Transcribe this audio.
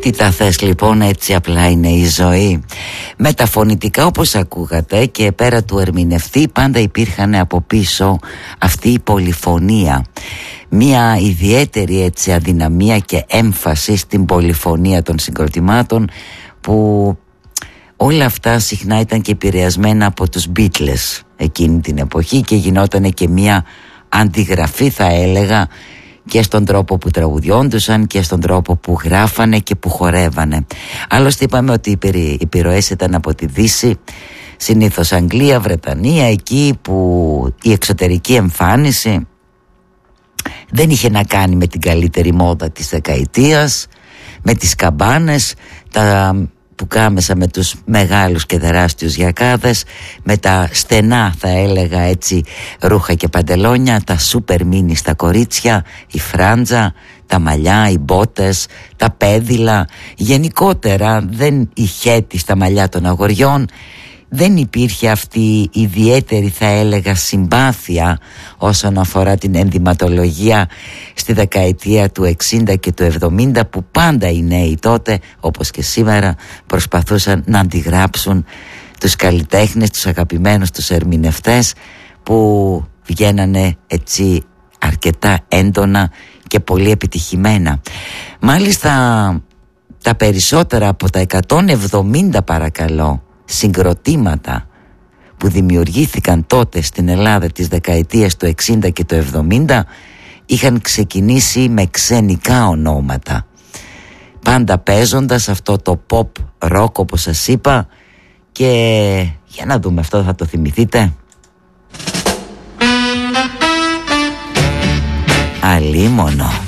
Τι τα θες λοιπόν, έτσι απλά είναι η ζωή. Με τα φωνητικά, όπως ακούγατε, και πέρα του ερμηνευτή πάντα υπήρχαν από πίσω αυτή η πολυφωνία. Μια ιδιαίτερη έτσι αδυναμία και έμφαση στην πολυφωνία των συγκροτημάτων, που όλα αυτά συχνά ήταν και επηρεασμένα από τους Beatles εκείνη την εποχή και γινόταν και μια αντιγραφή, θα έλεγα, και στον τρόπο που τραγουδιόντουσαν και στον τρόπο που γράφανε και που χορεύανε. Άλλωστε είπαμε ότι οι επιρροές ήταν από τη Δύση, συνήθως Αγγλία, Βρετανία, εκεί που η εξωτερική εμφάνιση δεν είχε να κάνει με την καλύτερη μόδα της δεκαετίας, με τις καμπάνες, τα πουκάμεσα με τους μεγάλους και τεράστιους γιακάδες, με τα στενά, θα έλεγα έτσι, ρούχα και παντελόνια, τα σούπερ μίνι στα κορίτσια, η φράντζα, τα μαλλιά, οι μπότες, τα πέδιλα. Γενικότερα δεν ηχέτη στα μαλλιά των αγοριών. Δεν υπήρχε αυτή η ιδιαίτερη, θα έλεγα, συμπάθεια όσον αφορά την ενδυματολογία στη δεκαετία του 60 και του 70, που πάντα οι νέοι τότε, όπως και σήμερα, προσπαθούσαν να αντιγράψουν τους καλλιτέχνες, τους αγαπημένους, τους ερμηνευτές, που βγαίνανε έτσι αρκετά έντονα και πολύ επιτυχημένα. Μάλιστα τα περισσότερα από τα 170, παρακαλώ, συγκροτήματα που δημιουργήθηκαν τότε στην Ελλάδα της δεκαετίας του 60 και του 70 είχαν ξεκινήσει με ξενικά ονόματα, πάντα παίζοντας αυτό το pop rock, όπως σας είπα. Και για να δούμε, αυτό θα το θυμηθείτε. Αλίμονο.